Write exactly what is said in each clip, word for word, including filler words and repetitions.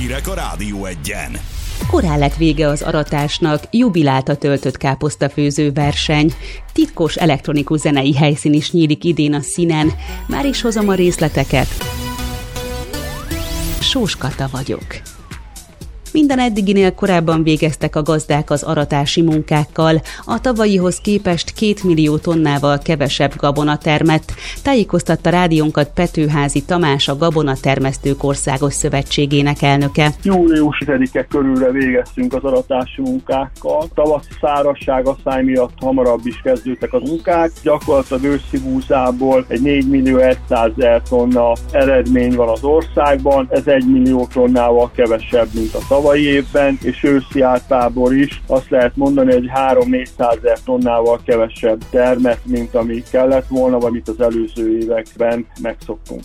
Hírek a Rádió Egyen. Korán lett vége az aratásnak, jubilált a töltött káposztafőző verseny. Titkos elektronikus zenei helyszín is nyílik idén a színen. Már is hozom a részleteket. Sós Kata vagyok. Minden eddiginél korábban végeztek a gazdák az aratási munkákkal. A tavalyihoz képest két millió tonnával kevesebb gabona termett. Tájékoztatta rádiónkat Petőházy Tamás, a Gabonatermesztők Országos Szövetségének elnöke. július tizedike körülre végeztünk az aratási munkákkal. Tavaszi szárazság asszály miatt hamarabb is kezdődtek a munkák. Gyakorlatilag őszi búzából egy négy millió százezer tonna eredmény van az országban. Ez egy millió tonnával kevesebb, mint a tavalyi évben, és őszi átlából is azt lehet mondani, hogy három-négyszázezer tonnával kevesebb termet, mint ami kellett volna, vagy mint az előző években megszoktunk.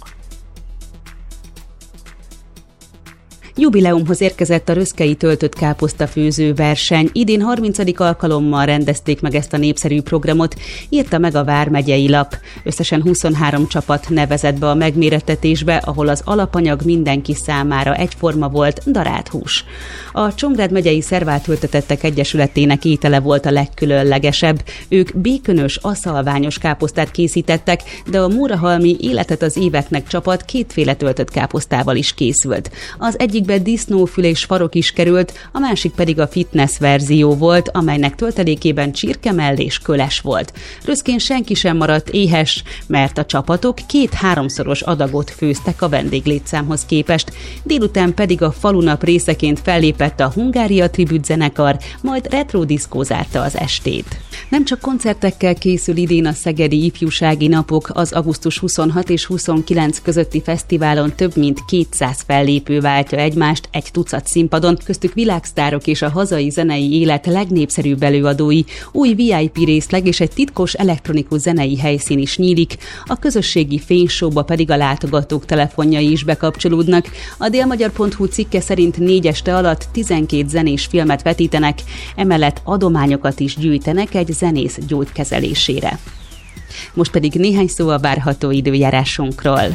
Jubileumhoz érkezett a röszkei töltött káposztafőző verseny. Idén harmincadik alkalommal rendezték meg ezt a népszerű programot, írta meg a Vármegyei Lap. Összesen huszonhárom csapat nevezett be a megmérettetésbe, ahol az alapanyag mindenki számára egyforma volt, darált hús. A Csongrád megyei Szerváltültetettek Egyesületének étele volt a legkülönlegesebb. Ők békönös, aszalványos káposztát készítettek, de a Mórahalmi Életet az éveknek csapat kétféle töltött káposztával is készült. Az egyikbe disznófül és farok is került, a másik pedig a fitness verzió volt, amelynek töltelékében csirkemell és köles volt. Röszkén senki sem maradt éhes, mert a csapatok két-háromszoros adagot főztek a vendéglétszámhoz képest. Délután pedig a falunap részeként fellépett a Hungária Tribüt zenekar, majd retro diszkó zárta az estét. Nem csak koncertekkel készül idén a Szegedi Ifjúsági Napok, az augusztus huszonhat és huszonkilenc közötti fesztiválon több mint kétszáz fellépő váltja egymást egy tucat színpadon, köztük világsztárok és a hazai zenei élet legnépszerűbb előadói, új vé i pé részleg és egy titkos elektronikus zenei helyszín is nyílik, a közösségi fényshowba pedig a látogatók telefonjai is bekapcsolódnak. A délmagyar pont hu cikke szerint négy este alatt tizenkét zenés filmet vetítenek, emellett adományokat is gyűjtenek egy zenész gyógykezelésére. Most pedig néhány szó a várható időjárásunkról.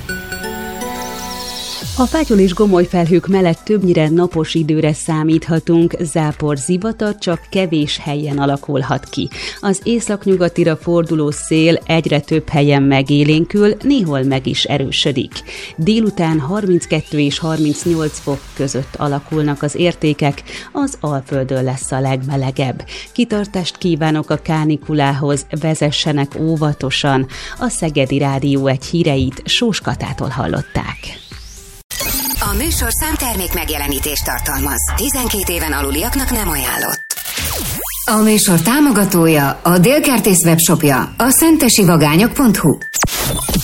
A fátyol és gomoly felhők mellett többnyire napos időre számíthatunk, zápor, zivatar csak kevés helyen alakulhat ki. Az északnyugatira forduló szél egyre több helyen megélénkül, néhol meg is erősödik. Délután harminckettő és harmincnyolc fok között alakulnak az értékek, az Alföldön lesz a legmelegebb. Kitartást kívánok a kánikulához, vezessenek óvatosan. A Szegedi Rádió egy híreit Sós Katától hallották. A műsorszám termék megjelenítést tartalmaz. tizenkét éven aluliaknak nem ajánlott. A műsor támogatója, a Délkertész webshopja, a szentesivagányok pont hu.